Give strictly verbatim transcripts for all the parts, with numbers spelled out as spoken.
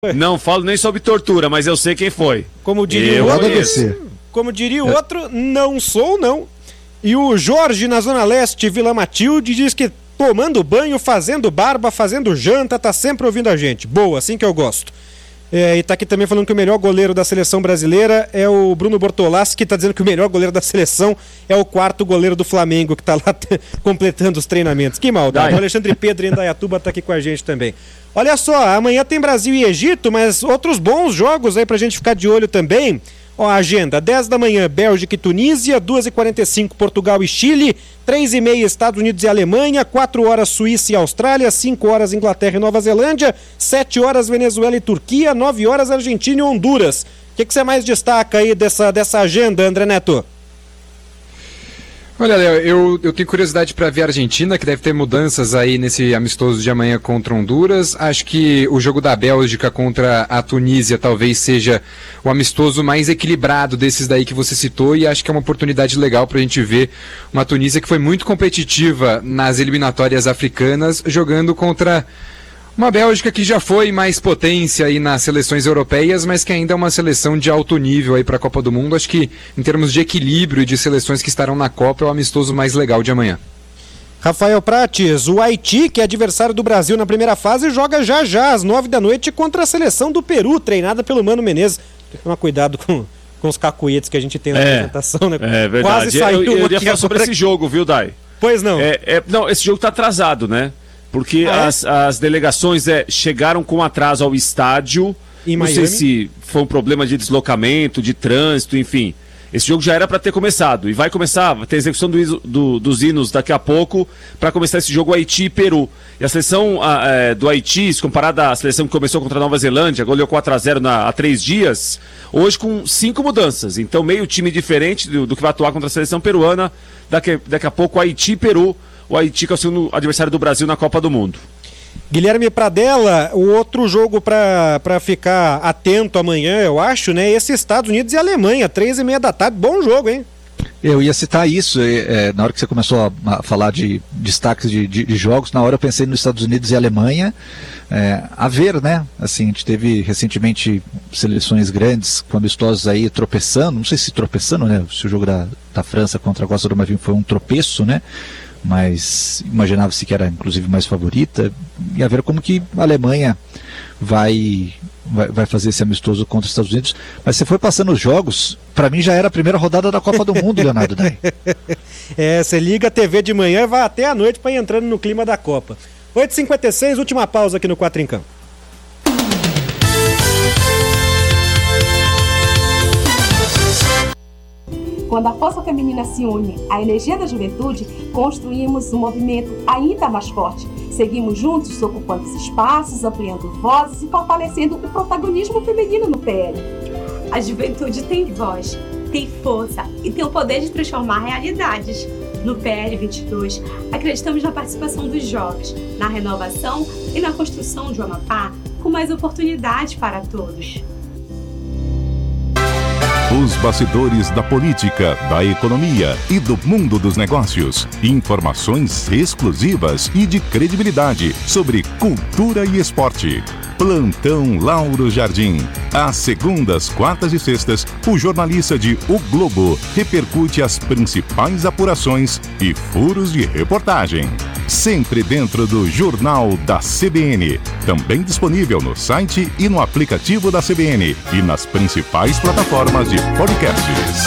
Não falo nem sobre tortura, mas eu sei quem foi. Como diria o outro, como diria o outro, não sou não. E o Jorge, na Zona Leste, Vila Matilde, diz que tomando banho, fazendo barba, fazendo janta, tá sempre ouvindo a gente. Boa, assim que eu gosto. É, e tá aqui também falando que o melhor goleiro da seleção brasileira é o Bruno Bortolassi, que tá dizendo que o melhor goleiro da seleção é o quarto goleiro do Flamengo, que tá lá t- completando os treinamentos. Que maldade. O Alexandre Pedro em Indaiatuba tá aqui com a gente também. Olha só, amanhã tem Brasil e Egito, mas outros bons jogos aí pra gente ficar de olho também. Ó, a agenda, dez da manhã, Bélgica e Tunísia, duas e quarenta e cinco, Portugal e Chile, três e meia, Estados Unidos e Alemanha, quatro horas, Suíça e Austrália, cinco horas, Inglaterra e Nova Zelândia, sete horas, Venezuela e Turquia, nove horas, Argentina e Honduras. O que, que você mais destaca aí dessa, dessa agenda, André Neto? Olha, Léo, eu, eu tenho curiosidade para ver a Argentina, que deve ter mudanças aí nesse amistoso de amanhã contra Honduras. Acho que o jogo da Bélgica contra a Tunísia talvez seja o amistoso mais equilibrado desses daí que você citou, e acho que é uma oportunidade legal para a gente ver uma Tunísia que foi muito competitiva nas eliminatórias africanas, jogando contra uma Bélgica que já foi mais potência aí nas seleções europeias, mas que ainda é uma seleção de alto nível aí para a Copa do Mundo. Acho que em termos de equilíbrio de seleções que estarão na Copa, é o amistoso mais legal de amanhã. Rafael Prates, o Haiti, que é adversário do Brasil na primeira fase, joga já já às nove da noite contra a seleção do Peru, treinada pelo Mano Menezes. Tem que tomar cuidado com, com os cacuetes que a gente tem na é, apresentação, né? É verdade. Quase saiu eu, eu, eu ia falar sobre esse jogo, viu, Dai? Pois não. É, é, não, esse jogo tá atrasado, né? Porque ah, as, é? as delegações é, chegaram com atraso ao estádio. Em Não Miami? sei se foi um problema de deslocamento, de trânsito, enfim. Esse jogo já era para ter começado. E vai começar, vai ter execução do, do, dos hinos daqui a pouco para começar esse jogo Haiti e Peru. E a seleção a, é, do Haiti, se comparada à seleção que começou contra a Nova Zelândia, goleou quatro a zero na, há três dias, hoje com cinco mudanças. Então meio time diferente do, do que vai atuar contra a seleção peruana. Daqui, daqui a pouco Haiti e Peru. O Haiti, que é o segundo adversário do Brasil na Copa do Mundo. Guilherme Pradella, o outro jogo para ficar atento amanhã, eu acho, né? Esse Estados Unidos e Alemanha, três e meia da tarde, bom jogo, hein? Eu ia citar isso, é, na hora que você começou a, a falar de destaques de, de, de jogos, na hora eu pensei nos Estados Unidos e Alemanha, é, a ver, né? Assim, a gente teve recentemente seleções grandes, com amistosos aí tropeçando, não sei se tropeçando, né? Se o jogo da, da França contra a Costa do Marfim foi um tropeço, né? Mas imaginava-se que era inclusive mais favorita, e a ver como que a Alemanha vai, vai, vai fazer esse amistoso contra os Estados Unidos. Mas você foi passando os jogos, para mim já era a primeira rodada da Copa do Mundo, Leonardo Dai. É, você liga a T V de manhã e vai até a noite para ir entrando no clima da Copa. oito e cinquenta e seis, última pausa aqui no quatro em Campo. Quando a força feminina se une à energia da juventude, construímos um movimento ainda mais forte. Seguimos juntos, ocupando os espaços, ampliando vozes e fortalecendo o protagonismo feminino no P L. A juventude tem voz, tem força e tem o poder de transformar realidades. No P L vinte e dois, acreditamos na participação dos jovens, na renovação e na construção de um Amapá com mais oportunidades para todos. Os bastidores da política, da economia e do mundo dos negócios. Informações exclusivas e de credibilidade sobre cultura e esporte. Plantão Lauro Jardim. Às segundas, quartas e sextas, o jornalista de O Globo repercute as principais apurações e furos de reportagem. Sempre dentro do Jornal da C B N. Também disponível no site e no aplicativo da C B N e nas principais plataformas de podcasts.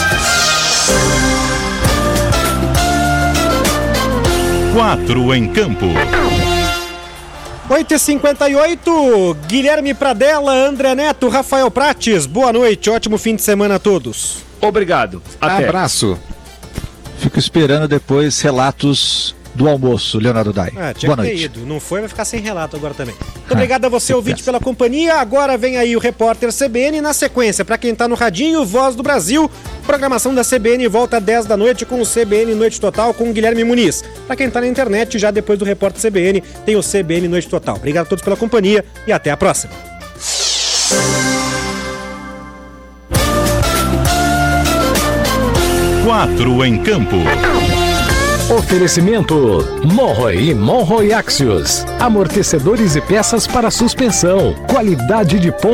Quatro em Campo. oito e cinquenta e oito, Guilherme Pradella, André Neto, Rafael Prates, boa noite, ótimo fim de semana a todos. Obrigado, até. Abraço. Fico esperando depois relatos do almoço, Leonardo Dai. Ah, tinha boa que ter noite. ido, não foi, vai ficar sem relato agora também. Muito obrigado a você, ouvinte, pela companhia. Agora vem aí o repórter C B N na sequência. Para quem tá no radinho, Voz do Brasil, programação da C B N volta às dez da noite com o C B N Noite Total com o Guilherme Muniz. Para quem tá na internet, já depois do repórter C B N, tem o C B N Noite Total. Obrigado a todos pela companhia e até a próxima. Quatro em Campo. Oferecimento Monroe e Monroe Axios. Amortecedores e peças para suspensão. Qualidade de ponto.